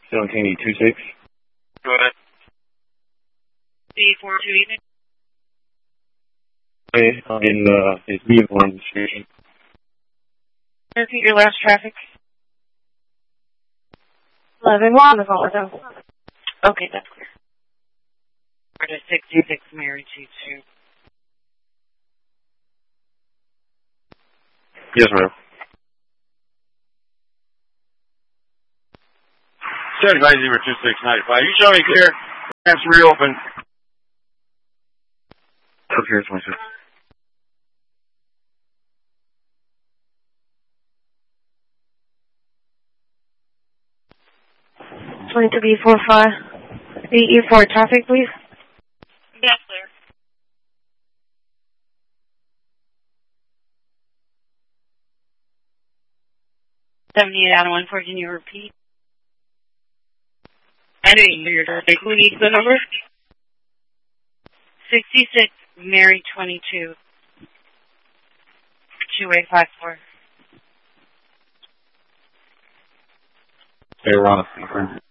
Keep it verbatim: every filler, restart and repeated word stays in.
seventeen E two six. Go ahead. C four two evening. Okay, I'm in uh, his vehicle on the station. Repeat your last traffic. eleven one, the phone was out. Okay, that's clear. We're to sixty-six Mary two two. Yes, ma'am. seventy-five zero two six ninety-five. You show me clear. That's reopen. Okay, here's my sister. twenty-two B four five. B E four traffic, please. Yes, clear. seventy-eight out of one four, can you repeat? I didn't hear your traffic. Who needs the number? sixty-six Mary twenty-two. two eight five four. Hey, we're on a speaker.